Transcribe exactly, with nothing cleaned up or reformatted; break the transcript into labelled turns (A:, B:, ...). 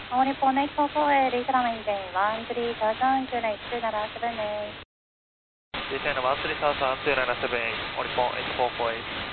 A: Onipon eight four four eight, Islam engine one three thousand two nine two nine seven eight.
B: J T N one three thousand two nine seven eight, Onipon eight four four eight.